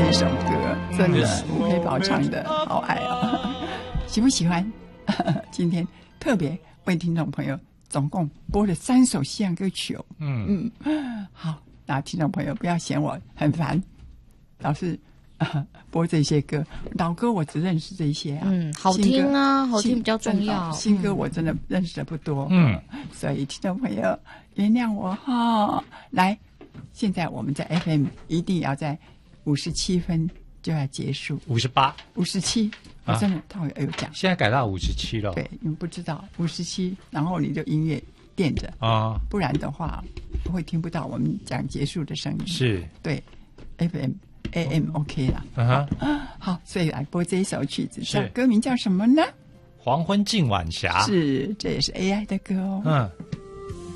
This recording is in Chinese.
一首歌，真的吴佩宝唱的好爱啊，喜不喜欢？今天特别为听众朋友总共播了3首西洋歌曲哦。好，那听众朋友不要嫌我很烦，老是播这些歌，老歌我只认识这些啊。 好听啊，好听比较重要。 新歌我真的认识的不多。所以听众朋友原谅我哈。来，现在我们在 FM 一定要在57分就要结束。57，我真的他有讲。 现在改到57了。 对，你们不知道57，然后你就音乐垫着啊， 不然的话会听不到我们讲结束的声音。 是， 对 FM。AM OK 了，好，所以来播这一首曲子，歌名叫什么呢？ 黄昏近晚霞。 是，这也是 AI 的歌哦。